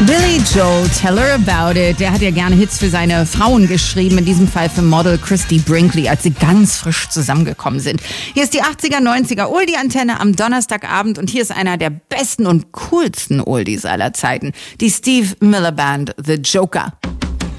Billy Joel, Tell Her About It. Der hat ja gerne Hits für seine Frauen geschrieben, in diesem Fall für Model Christy Brinkley, als sie ganz frisch zusammengekommen sind. Hier ist die 80er, 90er Oldie-Antenne am Donnerstagabend und hier ist einer der besten und coolsten Oldies aller Zeiten. Die Steve Miller Band, The Joker.